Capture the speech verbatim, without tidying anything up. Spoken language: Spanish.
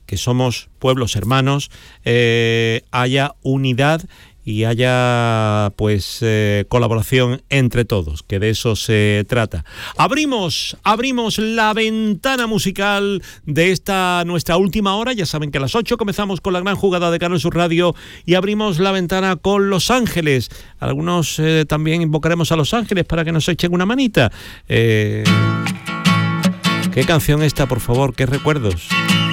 que somos pueblos hermanos, eh, haya unidad y haya pues eh, colaboración entre todos, que de eso se trata. Abrimos, abrimos la ventana musical de esta nuestra última hora. Ya saben que a las ocho comenzamos con la gran jugada de Canal Sur Radio y abrimos la ventana con Los Ángeles. Algunos eh, también invocaremos a Los Ángeles para que nos echen una manita. Eh, ¿Qué canción esta, por favor? ¿Qué recuerdos?